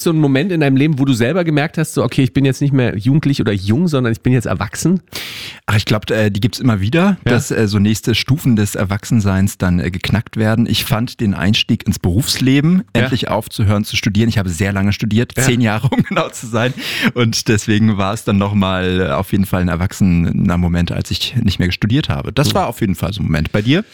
so einen Moment in deinem Leben, wo du selber gemerkt hast, so okay, ich bin jetzt nicht mehr jugendlich oder jung, sondern ich bin jetzt erwachsen? Ach, ich glaube, die gibt's immer wieder, dass so nächste Stufen des Erwachsenseins dann geknackt werden. Ich fand den Einstieg ins Berufsleben, endlich aufzuhören zu studieren. Ich habe sehr lange studiert, 10 Jahre, um genau zu sein. Und deswegen war es dann nochmal auf jeden Fall ein erwachsener Moment, als ich nicht mehr studiert habe. Das war auf jeden Fall so ein Moment. Bei dir?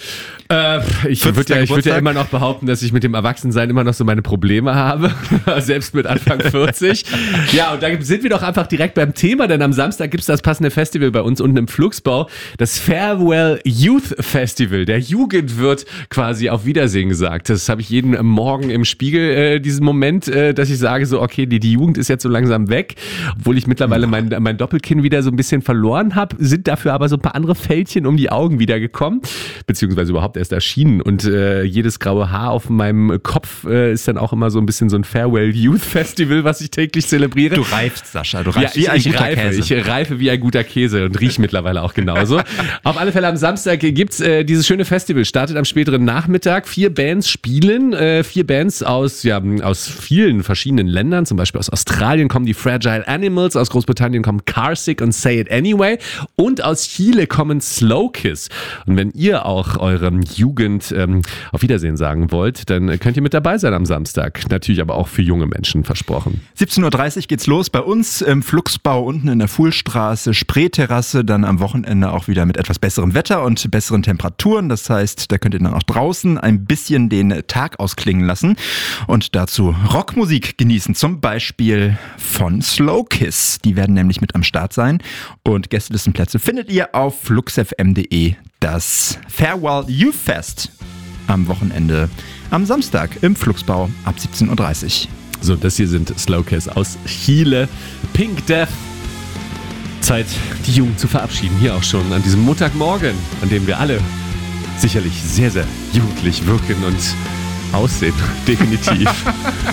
Ich würde ja immer noch behaupten, dass ich mit dem Erwachsensein immer noch so meine Probleme habe, selbst mit Anfang 40. Ja, und da sind wir doch einfach direkt beim Thema, denn am Samstag gibt's das passende Festival bei uns unten im Flugsbau, das Farewell Youth Festival. Der Jugend wird quasi auf Wiedersehen gesagt. Das habe ich jeden Morgen im Spiegel, diesen Moment, dass ich sage so, okay, die Jugend ist jetzt so langsam weg, obwohl ich mittlerweile mein Doppelkinn wieder so ein bisschen verloren habe, sind dafür aber so ein paar andere Fältchen um die Augen wieder gekommen, beziehungsweise überhaupt erst erschienen und jedes graue Haar auf meinem Kopf ist dann auch immer so ein bisschen so ein Farewell Youth Festival, was ich täglich zelebriere. Du reifst, Sascha, du reifst wie ein guter Käse. Ich reife wie ein guter Käse und rieche mittlerweile auch genauso. Auf alle Fälle am Samstag gibt's dieses schöne Festival, startet am späteren Nachmittag. 4 Bands spielen, 4 Bands aus vielen verschiedenen Ländern, zum Beispiel aus Australien kommen die Fragile Animals, aus Großbritannien kommen Carsick und Say It Anyway und aus Chile kommen Slowkiss. Und wenn ihr auch eure Jugend auf Wiedersehen sagen wollt, dann könnt ihr mit dabei sein am Samstag. Natürlich aber auch für junge Menschen versprochen. 17.30 Uhr geht's los bei uns im Flugsbau unten in der Fuhlstraße, Spreeterrasse, dann am Wochenende auch wieder mit etwas besserem Wetter und besseren Temperaturen. Das heißt, da könnt ihr dann auch draußen ein bisschen den Tag ausklingen lassen und dazu Rockmusik genießen, zum Beispiel von Slowkiss. Die werden nämlich mit am Start sein und Gästelistenplätze findet ihr auf fluxfm.de. Das Farewell Youth Fest am Wochenende am Samstag im Flugsbau ab 17.30 Uhr. So, das hier sind Slowkiss aus Chile. Pink Death. Zeit, die Jugend zu verabschieden. Hier auch schon an diesem Montagmorgen, an dem wir alle sicherlich sehr, sehr jugendlich wirken und aussehen. Definitiv.